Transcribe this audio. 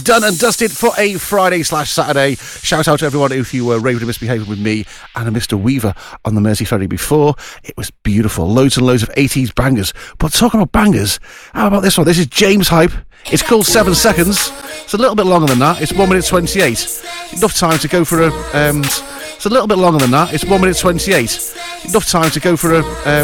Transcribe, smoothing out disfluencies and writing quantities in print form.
Done and dusted for a Friday/Saturday. Shout out to everyone if you were raving and misbehaving with me and a Mr. Weaver on the Mersey Ferry before. It was beautiful. Loads and loads of 80s bangers. But talking about bangers, how about this one? This is James Hype. It's called 7 Seconds. It's a little bit longer than that. It's 1 minute 28. Enough time to go for a... it's a little bit longer than that. It's 1 minute 28. Enough time to go for a...